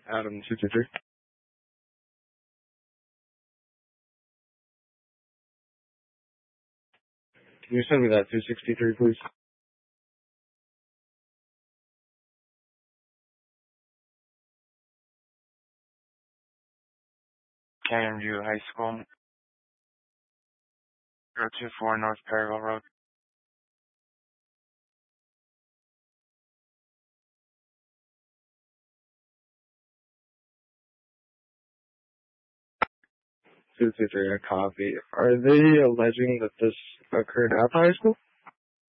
Adam 223. Can you send me that 263, please? KMU High School, 024 North Perryville Road. Two two three, a copy. Are they alleging that this occurred at the high school?